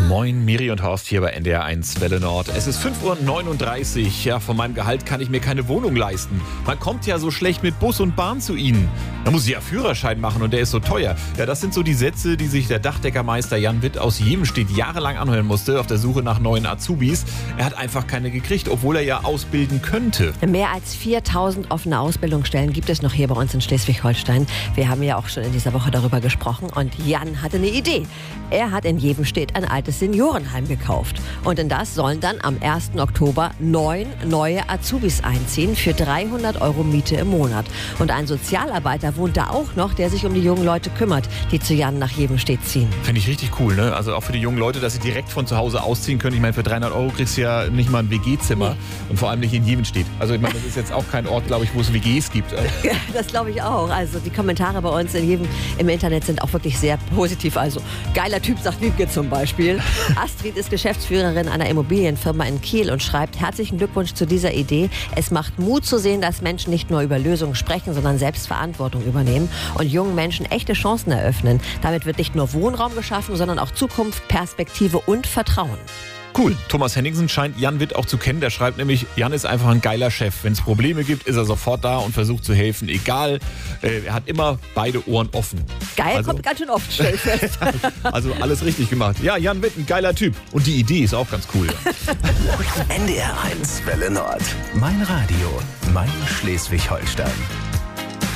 Moin, Miri und Horst hier bei NDR1 Welle Nord. Es ist 5:39 Uhr. Ja, von meinem Gehalt kann ich mir keine Wohnung leisten. Man kommt ja so schlecht mit Bus und Bahn zu Ihnen. Da muss ich ja Führerschein machen und der ist so teuer. Ja, das sind so die Sätze, die sich der Dachdeckermeister Jan Witt aus Jemenstedt jahrelang anhören musste auf der Suche nach neuen Azubis. Er hat einfach keine gekriegt, obwohl er ja ausbilden könnte. Mehr als 4000 offene Ausbildungsstellen gibt es noch hier bei uns in Schleswig-Holstein. Wir haben ja auch schon in dieser Woche darüber gesprochen und Jan hatte eine Idee. Er hat in Jemenstedt ein altes Seniorenheim gekauft. Und in das sollen dann am 1. Oktober 9 neue Azubis einziehen für 300 € Miete im Monat. Und ein Sozialarbeiter wohnt da auch noch, der sich um die jungen Leute kümmert, die zu Jan nach Jemenstedt ziehen. Finde ich richtig cool, ne? Also auch für die jungen Leute, dass sie direkt von zu Hause ausziehen können. Ich meine, für 300 € kriegst du ja nicht mal ein WG-Zimmer. Nee. Und vor allem nicht in Jemenstedt. Also ich meine, das ist jetzt auch kein Ort, glaube ich, wo es WGs gibt. Ja, das glaube ich auch. Also die Kommentare bei uns im Internet sind auch wirklich sehr positiv. Also geiler Typ, sagt Wiebke zum Beispiel. Astrid ist Geschäftsführerin einer Immobilienfirma in Kiel und schreibt: Herzlichen Glückwunsch zu dieser Idee. Es macht Mut zu sehen, dass Menschen nicht nur über Lösungen sprechen, sondern selbst Verantwortung übernehmen und jungen Menschen echte Chancen eröffnen. Damit wird nicht nur Wohnraum geschaffen, sondern auch Zukunft, Perspektive und Vertrauen. Cool. Thomas Henningsen scheint Jan Witt auch zu kennen. Der schreibt nämlich, Jan ist einfach ein geiler Chef. Wenn es Probleme gibt, ist er sofort da und versucht zu helfen. Egal, er hat immer beide Ohren offen. Geil, also, kommt ganz schön oft, stell ich fest. Also alles richtig gemacht. Ja, Jan Witt, ein geiler Typ. Und die Idee ist auch ganz cool. NDR1 Welle Nord. Mein Radio, mein Schleswig-Holstein.